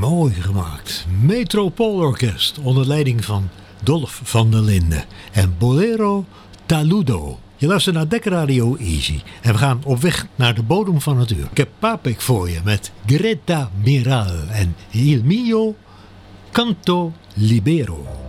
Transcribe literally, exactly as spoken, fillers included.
Mooi gemaakt. Metropoolorkest onder leiding van Dolf van der Linden. En Bolero Taludo. Je luistert naar Dek Radio Easy. En we gaan op weg naar de bodem van het uur. Ik heb Papek voor je met Greta Miral en Il mio canto libero.